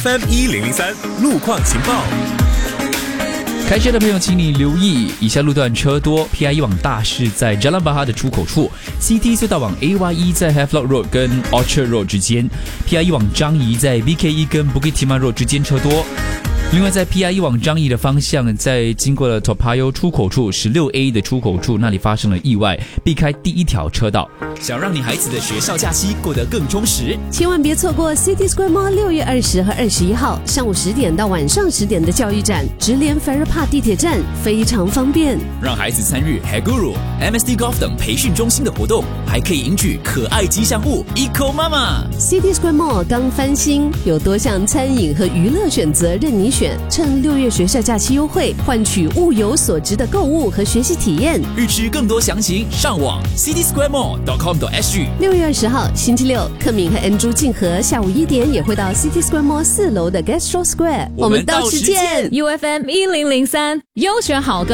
FM1003路况情报。 开车的朋友请你留意以下路段车多。 PIE 往大市在 Jalan Bahar 的出口处， CT 隧道往 AYE 在 Havelock Road 跟 Orchard Road 之间， PIE 往张仪在 BKE 跟 Bukit Timah Road 之间车多。另外在 PIE 往张仪的方向，在经过了 Toa Payoh 出口处 16A 的出口处，那里发生了意外，避开第一条车道。 想让你孩子的学校假期过得更充实， 千万别错过 City Square Mall 6月20和21号上午10点到晚上10点的教育展，直连 Farrer Park 地铁站，非常方便。 让孩子参与 Haguru、MSD Golf 等培训中心的活动，还可以赢取可爱吉祥物 Eco Mama。 City Square Mall 刚翻新，有多项餐饮和娱乐选择任你选，趁6月学校假期优惠，换取物有所值的购物和学习体验。 预知更多详情，上网 citysquaremall.com.sg。 6月20号星期六，克敏和 Andrew 静和下午1点也会到 City Square Mall 4楼的 Gastro Square， 我们到时见。 UFM 1003优选好歌。